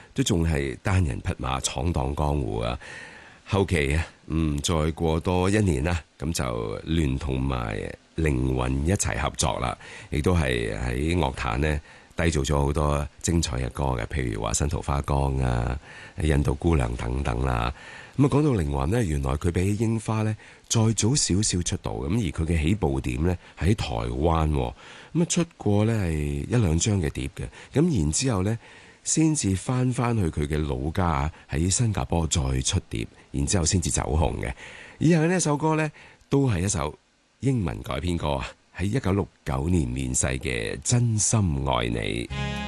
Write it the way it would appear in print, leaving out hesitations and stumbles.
都仲係單人匹馬闖蕩江湖啊。後期啊，再過多1年啦，咁就聯同埋靈魂一齊合作啦，亦都係喺樂壇呢締造咗好多精彩嘅歌嘅，譬如話《新桃花江》啊、《印度姑娘》等等啦。咁啊，講到靈魂呢，原來佢比起櫻花呢再早少少出道，咁而佢嘅起步點呢喺台灣，咁啊出過呢係1-2張嘅碟嘅，咁然之後呢先至翻去佢嘅老家喺新加坡再出碟，然之後先至走紅嘅。以下呢一首歌呢，都係一首英文改編歌啊，喺1969年面世嘅《真心愛你》。